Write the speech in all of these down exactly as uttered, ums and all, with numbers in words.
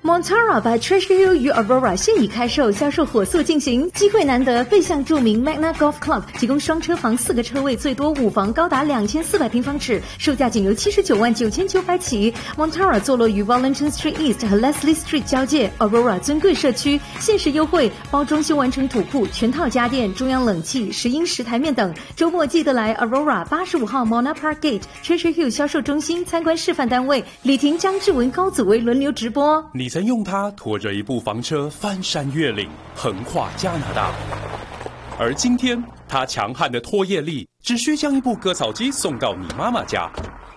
Montara by Treasure Hill 与 Aurora 现已开售，销售火速进行，机会难得，备向著名 Magna Golf Club 提供双车房四个车位，最多五房高达两千四百平方尺，售价仅由七十九万九千九百起。Montara 坐落于 Wellington Street East 和 Leslie Street 交界 ，Aurora 尊贵社区，限时优惠，包装修完成土库、全套家电、中央冷气、石英石台面等。周末记得来 Aurora 八十五号 Mona Park Gate Treasure Hill 销售中心参观示范单位，李婷、张志文、高祖为轮流直播。 你曾用它拖着一部房车翻山越岭，横跨加拿大，而今天它强悍的拖曳力，只需将一部割草机送到你妈妈家。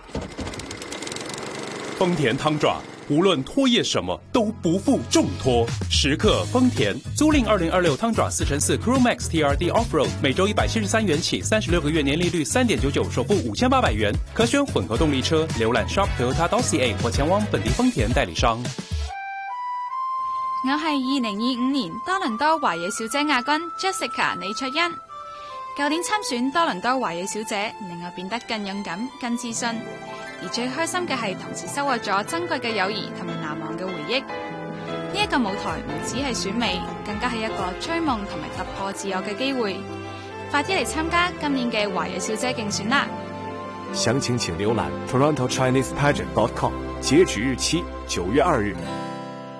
丰田汤爪，无论拖曳什么都不负重拖。时刻丰田，租赁二零二六汤爪四乘四 Crew Max T R D Offroad， 每周一百七十三元起，三十六个月年利率三点九九，首付五千八百元，可选混合动力车。浏览 shop toyota dot c a 或前往本地丰田代理商。 我係二零二五年多倫多華野小姐亞軍 Jessica 李卓欣。舊年參選多倫多華野小姐，令我變得更勇敢、更自信。而最開心嘅係同時收穫咗珍貴嘅友誼同埋難忘嘅回憶。呢一個舞台唔只係選美，更加係一個追夢同埋突破自我嘅機會。快啲嚟參加今年嘅華野小姐競選啦！ 詳情請瀏覽 toronto chinese pageant dot com， 截止日期九月二日。